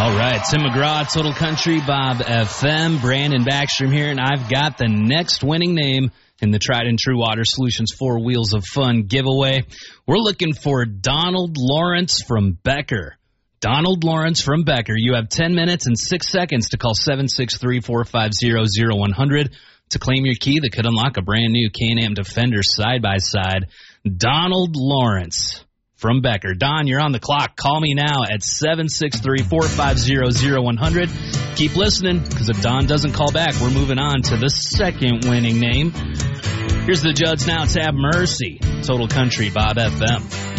All right, Tim McGraw, Total Country, Bob FM, Brandon Backstrom here, and I've got the next winning name in the Tried and True Water Solutions 4 Wheels of Fun giveaway. We're looking for Donald Lawrence from Becker. Donald Lawrence from Becker. You have 10 minutes and 6 seconds to call 763-450-0100 to claim your key that could unlock a brand new Can-Am Defender side-by-side. Donald Lawrence from Becker. Don, you're on the clock. Call me now at 763-450-0100. Keep listening, because if Don doesn't call back, we're moving on to the second winning name. Here's the Judds Now. It's Have Mercy. Total Country, Bob FM.